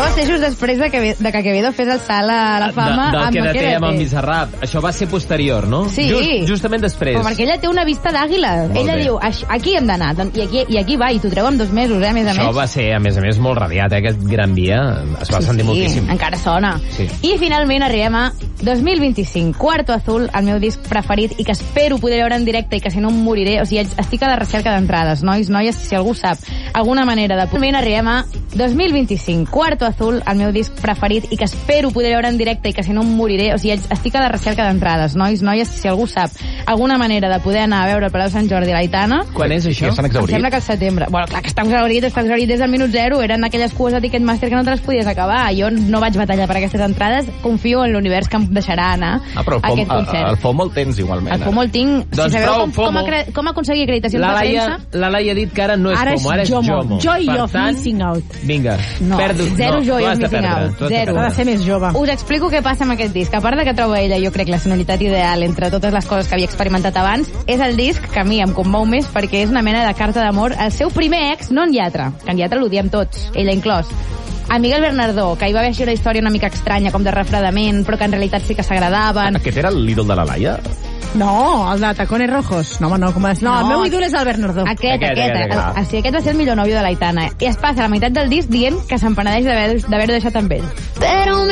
va ser just després de que Quevedo fes el salt a la fama del amb Quédate amb el Bizarrap. Això va ser posterior, no? Sí. Justament després. Però perquè ella té una vista d'àguila. Ella diu, aquí hem d'anar, i aquí va, i t'ho treu en 2 mesos, a més a més. Això va ser, a més, molt radiat, aquest Gran Via. Es va sentir moltíssim. Encara sona. Sí. I finalment arribem a 2025, Cuarto Azul, el meu disc preferit, i que espero poder veure en directe, i que si no em moriré. O sigui, estic a la recerca d'entrades, noies, si algú sap alguna manera de... Finalment arribem a 2025, Cuarto Azul, el meu disc preferit, i que espero poder veure en directe, i que si no em moriré. O sigui, estic a la recerca d'entrades, noies, si algú sap alguna manera de poder anar a veure el Palau Sant Jordi a l'Aitana. Quan és això? Em sembla que al setembre. Bueno, clar que està exhaurit des del minut zero. Eren aquelles cues de Ticketmaster que no te les podies acabar. Jo no vaig batallar per aquestes entrades. Confio en l'univers que em deixarà anar a aquest concert. El FOMO el tens igualment. El FOMO el tinc. Doncs si sabeu com aconseguir acreditacions de premsa... La Laia ha dit que ara no és FOMO, ara és JOMO. Joy of Missing Out. Vinga. No, zero Joy of Missing Out. Zero. Ha de ser més jove. Us explico què passa amb aquest disc. A part de que trobo ella, jo crec, la sonoritat ideal entre totes les coses que havia experimentat abans, és el disc que a mi em commou més perquè és una mena de carta d'amor al seu primer ex, no en Yatra, que en Yatra l'odiem tots, ella inclòs. A Miguel Bernardó, que hi va haver així una història una mica estranya, com de refredament, però que en realitat sí que s'agradaven. Aquest era l'ídol de la Laia? No, el de Tacones Rojos. No, el meu ídol és el Bernardó. Aquest va ser el millor nòvio de l'Aitana. I es passa la meitat del disc dient que se'n penedeix d'haver-ho deixat amb ell. Però